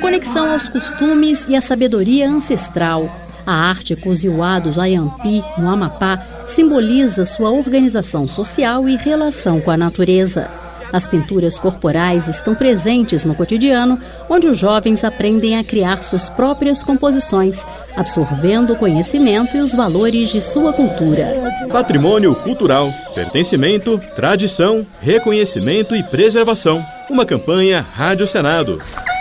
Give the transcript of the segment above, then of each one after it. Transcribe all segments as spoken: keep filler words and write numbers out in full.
conexão aos costumes e à sabedoria ancestral. A arte Cozioá dos Ayampi, no Amapá, simboliza sua organização social e relação com a natureza. As pinturas corporais estão presentes no cotidiano, onde os jovens aprendem a criar suas próprias composições, absorvendo o conhecimento e os valores de sua cultura. Patrimônio cultural, pertencimento, tradição, reconhecimento e preservação. Uma campanha Rádio Senado.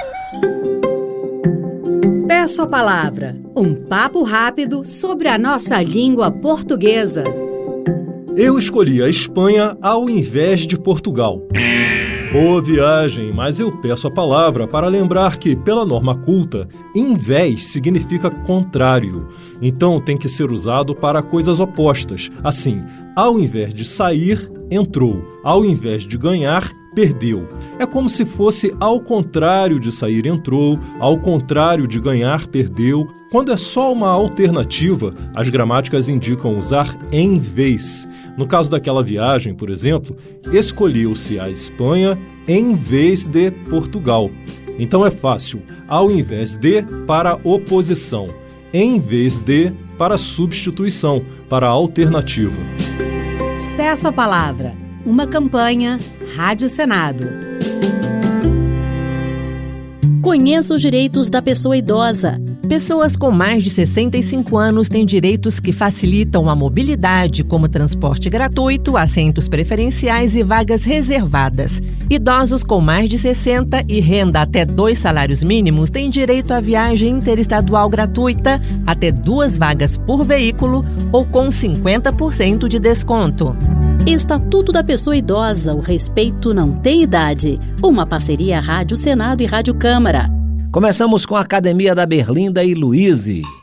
Peço a palavra, um papo rápido sobre a nossa língua portuguesa. Eu escolhi a Espanha ao invés de Portugal. Boa viagem, mas eu peço a palavra para lembrar que, pela norma culta, invés significa contrário. Então tem que ser usado para coisas opostas. Assim, ao invés de sair, entrou. Ao invés de ganhar, perdeu. É como se fosse ao contrário de sair, entrou, ao contrário de ganhar, perdeu. Quando é só uma alternativa, as gramáticas indicam usar em vez. No caso daquela viagem, por exemplo, escolheu-se a Espanha em vez de Portugal. Então é fácil, ao invés de para oposição, em vez de para substituição, para alternativa. Peço a palavra, uma campanha Rádio Senado. Conheça os direitos da pessoa idosa. Pessoas com mais de sessenta e cinco anos têm direitos que facilitam a mobilidade, como transporte gratuito, assentos preferenciais e vagas reservadas. Idosos com mais de sessenta e renda até dois salários mínimos têm direito à viagem interestadual gratuita, até duas vagas por veículo ou com cinquenta por cento de desconto. Estatuto da Pessoa Idosa, o respeito não tem idade. Uma parceria Rádio Senado e Rádio Câmara. Começamos com a Academia da Berlinda e Luíse.